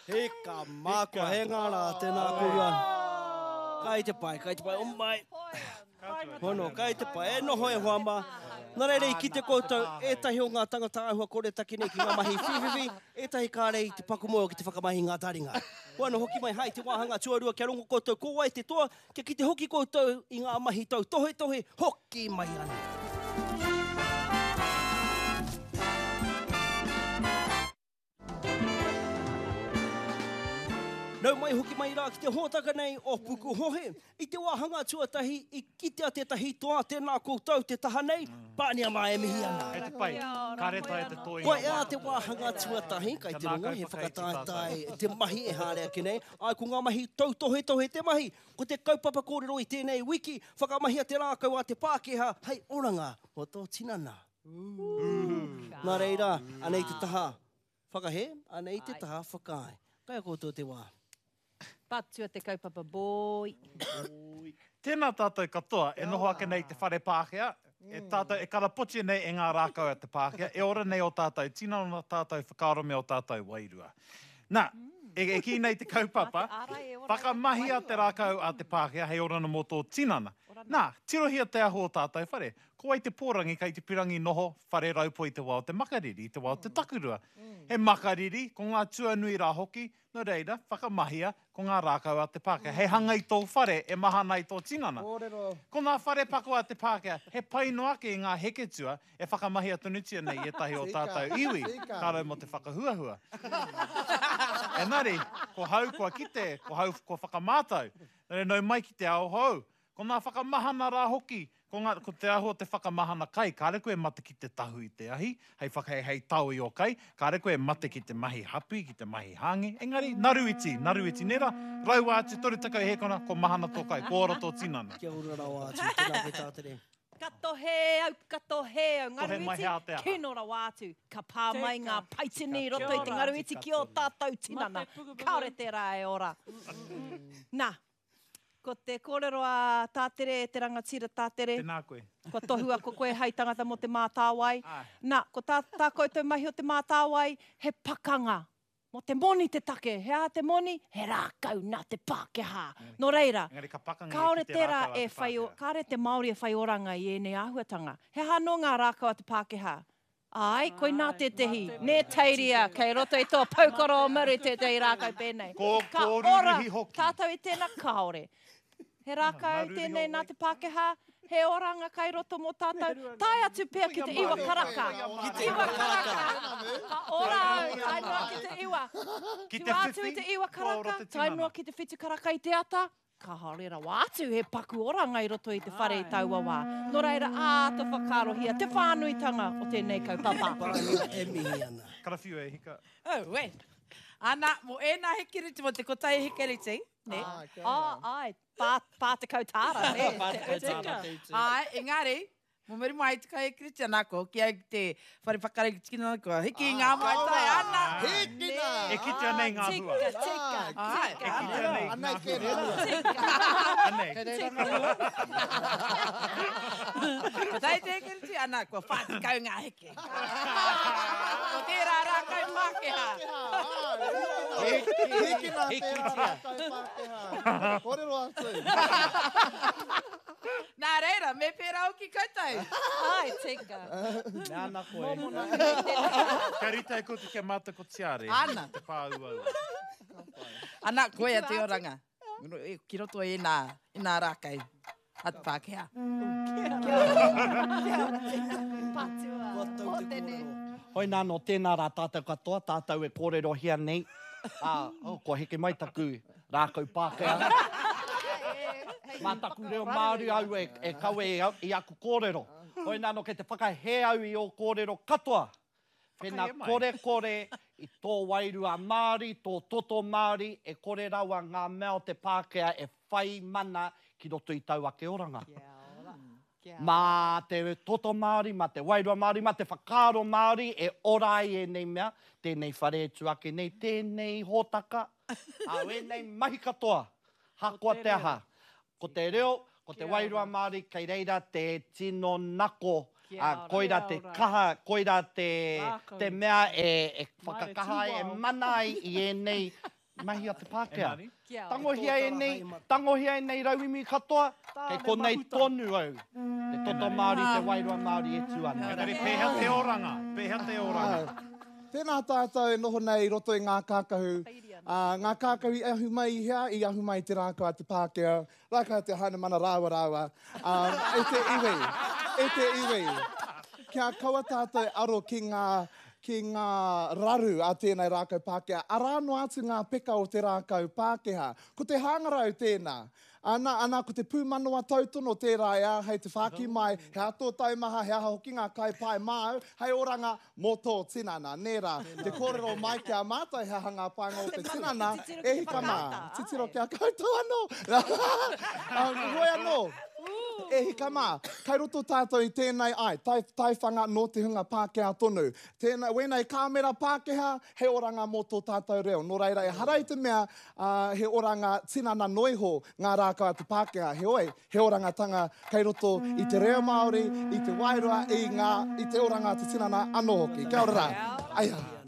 He ka mākua, he ngāra tēnā kōrua. Kai te pai, o mai. Hono, kai te pai, e noho e hoama. Nā reirei, ki te koutou, etahi o ngā tangata ahua kore taki nei ki ngā mahi whiwhiwi, etahi kārei te pakumoa ki te whakamahi ngā taringa. Hoano, hoki mai hai te wāhanga tuarua kia rongo koutou, ko wai te toa, kia ki te hoki koutou i ngā mahi tau tohe, hoki mai ana. Nau mai hoki mai rā ki te hōtaka nei o Puku Hohe. I te wāhanga tuatahi, i kitea tētahi toa tēnā koutou te taha nei, pānia mai e mihi ana. Hei te pai, ka reta e te toi. Koe ea te wāhanga tuatahi, kai te rongo, he whakataetai te mahi e hārea ki nei. Ai ko ngā mahi tau tohe te mahi, ko te kaupapa kōrero i tēnei wiki, whakamahia te rākau a te Pākehā, hei oranga o tō tinana. Nā reira, anei te taha whakahe, anei te taha whakae. Kai a koutou te wā. Patua te kaupapa boi. Tēnā tātou katoa, e noho ake nei te whare Pākehā, e tātou e karapotia nei e ngā rākau a te Pākehā, e ora nei o tātou tinana o tātou whakaarome o tātou wairua. Nā, e ki nei te kaupapa, whakamahia te rākau a te Pākehā, hei ora no mō tō tinana. Nā, tirohia te aho o tātou whare. Ko ai te pōrangi, kei te pirangi noho, whare raupo i te wao te makariri, i te wao te takurua. He makariri, ko ngā tuanui rā hoki, no reira, whakamahia, ko ngā rākau a te Pākehā. He hanga i tō whare, e mahana i tō tinana. Ko ngā whare pako a te Pākehā, he paino ake i ngā heketua, e whakamahia tunutia nei e tahi o tātou iwi, kārau mo te whakahuahua. Engari, ko hau, ko kite, ko hau, ko whakamātau. Nau mai ki te ao hau. Ko ngā whakamahana rā hoki, ko te aho te whakamahana kai, kāre koe mate ki te tahu i te ahi, hei whakahei tau i o kai, kāre koe mate ki te mahi hapi, ki te mahi hangi. Engari, naruiti, nera, rau atu, tori takau he kona, ko mahana tō kai, ko ora tō tinana. Kia ora rau atu, tēnā koe tātere. Kato he au, ngaruiti, kino rau atu. Ka pā mai ngā paitini roto i te ngaruiti ki o tātou tinana. Kaore tērā e ora. Nā. Ko te kōrero a tātere, te rangatira tātere. Tēnā koe. Ko tohua ko koe hei tangata mo te mātāwai. Nā, ko tā koutou mahi o te mātāwai, he pakanga. Mo te moni te take. He a te moni, he rākau nā te Pākehā. No reira, kaore tērā e whai, kāre te Māori e whai oranga i ēnei āhuatanga. He hano ngā rākau a te Pākehā. Ai, koe nā te tehi. Nē teiria, kei roto i tō paukoro o muru te tei rākau pēnei. Ka ora, tātou i tēnā kaore. He rākau tēnei nā te Pākehā, he oranga kai roto mō tātou. Tai atu pēr ki te iwa karaka. Ki te iwa karaka. Ka ora au, tai noa ki te iwa. Ki atu i te iwa karaka, tai noa ki te whitu karaka i te ata. Ka haurera wātu he paku oranga i roto i te whare i taua wā. Nō reira, te whakarohia, te whānuitanga o tēnei kaupapa. Pānia e mihi ana. Karawhiu e hika. Oh, wei. Ana, mo ēnā hekiriti, mo te kotai hekiriti. Ai, pā te kautāra. Ai, engari, mo meri mai te kai hekiriti anako, ki ai te whare whakarei tikina nako. Hiki ngā mai tai, ana. Hikina! E kitea nei ngā hua. Ai, E kitea nei ngā hua. Ko tai te hekiriti anako, whātikau ngā heke. Ko tērā rākau Pākehā. Hikina tērā rākau Pākehā. Kōrero atu. Nā reira, me pērā o ki koutou. Ai, tika. Nāna koe. Ka rita e koutu kia mata ko tiare. Ana. Te pāua. Ana, koe a te oranga. Ki roto e nā rākau. At Pākehā. Patua. O tēne. Hoi nā no tēnā rā tātou katoa, tātou e kōrero hia nei. Ko heke mai taku rākau Pākehā. Mātaku reo Māori au e kaue i aku kōrero. Hoi nā no ke te whakahe au i o kōrero katoa. Pēnā kore i tō wairua Māori, tō toto Māori, e kore raua ngā mea o te Pākehā e whai mana ki roto i tau ake oranga. Mā te toto Māori, mā te wairua Māori, mā te whakaaro Māori, e orai e nei mea, tēnei whare tuake nei, tēnei hōtaka, au e nei mahi katoa, hakoa te aha. Ko te reo, ko te wairua Māori, kei reira te tino nako, koira te kaha, koira te mea e whakakaha e mana i e nei mahi a te Pākehā. Kia ora. Tangohia e nei rauimi katoa, kei konei tonu au. Te toto Māori, te wairua Māori e tu ana. Engari, pēhea te oranga. Pēhea te oranga. Tēnā tātou e noho nei roto i ngā kākahu. Ngā kākahu i ahu mai hea, i ahu mai te rākau a te Pākehā. Rākau te haina mana rāwa. E te iwi. Kia kaua tātou aro ki ngā raru a tēnei rākau Pākehā. Arāno atu ngā peka o te rākau Pākehā. Ko te hangarau tēnā. Ana ko te pūmanoa tautono tērā ea, hei te whaki mai, he ato taumaha, he aha hoki ngā kai pai māu, hei oranga mō tō tinana. Nērā, te kōrero mai kia mātai he aha ngā painga o te tinana, e hika mā. Titiro kia koutou anō. Hoi anō. E hika mā, kai roto tātou i tēnei ai, taiwhanga no te hunga Pākehā tonu. Wēnei kāmera Pākehā, he oranga mō tō tātou reo. Nō reira, e harai te mea, he oranga tinana noiho ngā rākau a te Pākehā. He orangatanga kai roto i te reo Māori, i te wairua, i te oranga te tinana anō hoki. Kia ora rā. Aia.